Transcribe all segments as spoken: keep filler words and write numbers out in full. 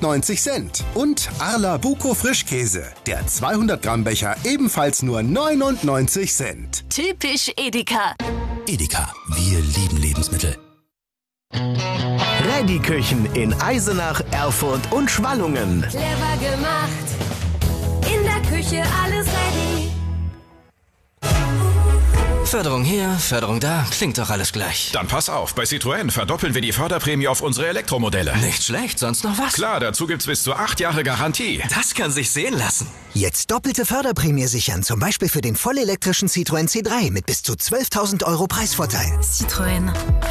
neunundneunzig Cent. Und Arla Buko Frischkäse. Der zweihundert Gramm Becher ebenfalls nur neunundneunzig Cent. Typisch Edeka. Edeka, wir lieben Lebensmittel. Ready-Küchen in Eisenach, Erfurt und Schwallungen. Clever gemacht, in der Küche alles ready. Förderung hier, Förderung da, klingt doch alles gleich. Dann pass auf, bei Citroën verdoppeln wir die Förderprämie auf unsere Elektromodelle. Nicht schlecht, sonst noch was? Klar, dazu gibt's bis zu acht Jahre Garantie. Das kann sich sehen lassen. Jetzt doppelte Förderprämie sichern, zum Beispiel für den vollelektrischen Citroën C drei mit bis zu zwölftausend Euro Preisvorteil. Citroën.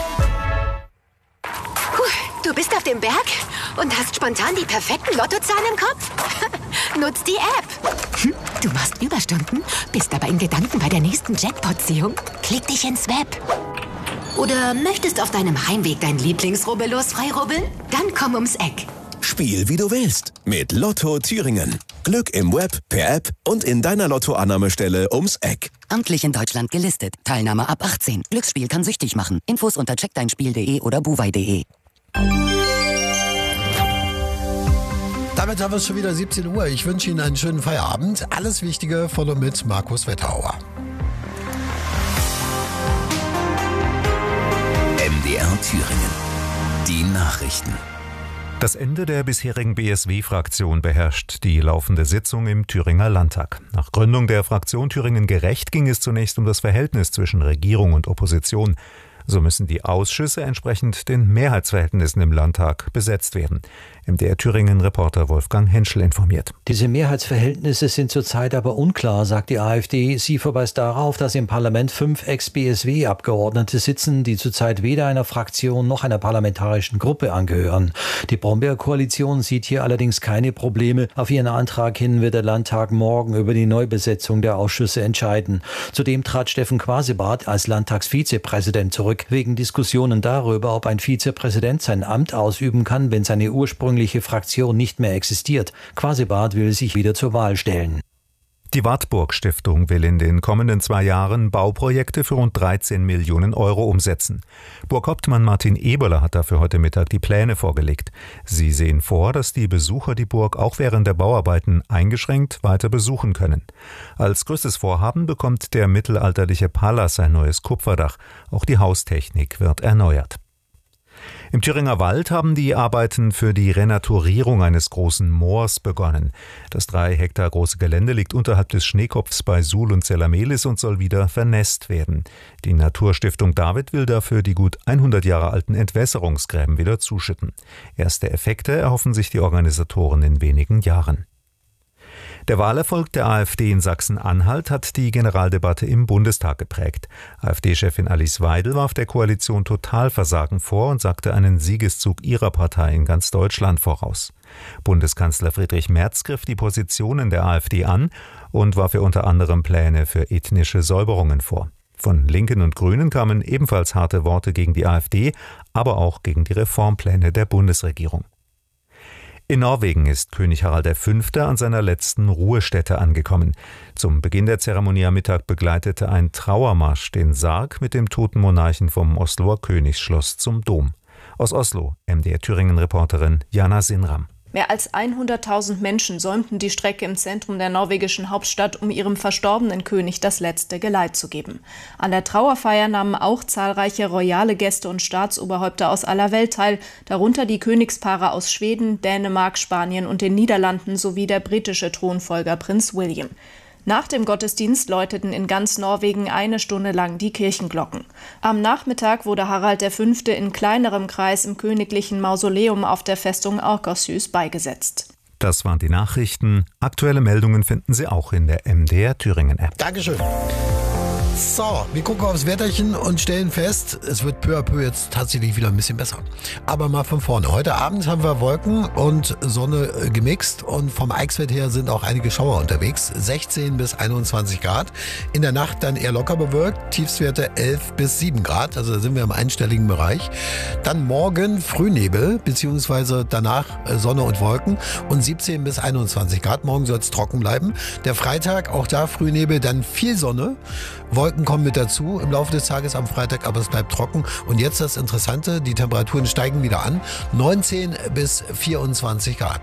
Du bist auf dem Berg und hast spontan die perfekten Lottozahlen im Kopf? Nutz die App. Hm, du machst Überstunden, bist aber in Gedanken bei der nächsten Jackpot-Ziehung? Klick dich ins Web. Oder möchtest auf deinem Heimweg dein Lieblingsrubbellos freirubbeln? Dann komm ums Eck. Spiel wie du willst mit Lotto Thüringen. Glück im Web, per App und in deiner Lottoannahmestelle ums Eck. Amtlich in Deutschland gelistet. Teilnahme ab achtzehn. Glücksspiel kann süchtig machen. Infos unter check dein spiel punkt de oder buwei punkt de. Damit haben wir es schon wieder siebzehn Uhr. Ich wünsche Ihnen einen schönen Feierabend. Alles Wichtige von und mit Markus Wetterauer. M D R Thüringen. Die Nachrichten. Das Ende der bisherigen B S W-Fraktion beherrscht die laufende Sitzung im Thüringer Landtag. Nach Gründung der Fraktion Thüringen Gerecht ging es zunächst um das Verhältnis zwischen Regierung und Opposition. So müssen die Ausschüsse entsprechend den Mehrheitsverhältnissen im Landtag besetzt werden. M D R Thüringen-Reporter Wolfgang Henschel informiert. Diese Mehrheitsverhältnisse sind zurzeit aber unklar, sagt die AfD. Sie verweist darauf, dass im Parlament fünf Ex-B S W-Abgeordnete sitzen, die zurzeit weder einer Fraktion noch einer parlamentarischen Gruppe angehören. Die Brombeer-Koalition sieht hier allerdings keine Probleme. Auf ihren Antrag hin wird der Landtag morgen über die Neubesetzung der Ausschüsse entscheiden. Zudem trat Steffen Quasebart als Landtagsvizepräsident zurück, wegen Diskussionen darüber, ob ein Vizepräsident sein Amt ausüben kann, wenn seine ursprüngliche Fraktion nicht mehr existiert. Quasebart will sich wieder zur Wahl stellen. Die Wartburg-Stiftung will in den kommenden zwei Jahren Bauprojekte für rund dreizehn Millionen Euro umsetzen. Burghauptmann Martin Eberle hat dafür heute Mittag die Pläne vorgelegt. Sie sehen vor, dass die Besucher die Burg auch während der Bauarbeiten eingeschränkt weiter besuchen können. Als größtes Vorhaben bekommt der mittelalterliche Palas ein neues Kupferdach. Auch die Haustechnik wird erneuert. Im Thüringer Wald haben die Arbeiten für die Renaturierung eines großen Moors begonnen. Das drei Hektar große Gelände liegt unterhalb des Schneekopfs bei Suhl und Zellamelis und soll wieder vernässt werden. Die Naturstiftung David will dafür die gut hundert Jahre alten Entwässerungsgräben wieder zuschütten. Erste Effekte erhoffen sich die Organisatoren in wenigen Jahren. Der Wahlerfolg der AfD in Sachsen-Anhalt hat die Generaldebatte im Bundestag geprägt. AfD-Chefin Alice Weidel warf der Koalition Totalversagen vor und sagte einen Siegeszug ihrer Partei in ganz Deutschland voraus. Bundeskanzler Friedrich Merz griff die Positionen der AfD an und warf ihr unter anderem Pläne für ethnische Säuberungen vor. Von Linken und Grünen kamen ebenfalls harte Worte gegen die AfD, aber auch gegen die Reformpläne der Bundesregierung. In Norwegen ist König Harald der Fünfte an seiner letzten Ruhestätte angekommen. Zum Beginn der Zeremonie am Mittag begleitete ein Trauermarsch den Sarg mit dem toten Monarchen vom Osloer Königsschloss zum Dom. Aus Oslo, M D R Thüringen-Reporterin Jana Sinram. Mehr als hunderttausend Menschen säumten die Strecke im Zentrum der norwegischen Hauptstadt, um ihrem verstorbenen König das letzte Geleit zu geben. An der Trauerfeier nahmen auch zahlreiche royale Gäste und Staatsoberhäupter aus aller Welt teil, darunter die Königspaare aus Schweden, Dänemark, Spanien und den Niederlanden sowie der britische Thronfolger Prinz William. Nach dem Gottesdienst läuteten in ganz Norwegen eine Stunde lang die Kirchenglocken. Am Nachmittag wurde Harald der Fünfte in kleinerem Kreis im königlichen Mausoleum auf der Festung Akershus beigesetzt. Das waren die Nachrichten. Aktuelle Meldungen finden Sie auch in der M D R Thüringen-App. Dankeschön. So, wir gucken aufs Wetterchen und stellen fest, es wird peu à peu jetzt tatsächlich wieder ein bisschen besser. Aber mal von vorne. Heute Abend haben wir Wolken und Sonne gemixt und vom Eichsfeld her sind auch einige Schauer unterwegs. sechzehn bis einundzwanzig Grad. In der Nacht dann eher locker bewölkt. Tiefstwerte elf bis sieben Grad. Also da sind wir im einstelligen Bereich. Dann morgen Frühnebel beziehungsweise danach Sonne und Wolken und siebzehn bis einundzwanzig Grad. Morgen soll es trocken bleiben. Der Freitag, auch da Frühnebel, dann viel Sonne. Wolken kommen mit dazu im Laufe des Tages am Freitag, aber es bleibt trocken. Und jetzt das Interessante, die Temperaturen steigen wieder an. neunzehn bis vierundzwanzig Grad.